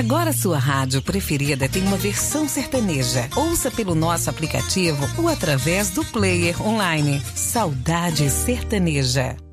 Agora sua rádio preferida tem uma versão sertaneja. Ouça pelo nosso aplicativo ou através do player online. Saudade Sertaneja.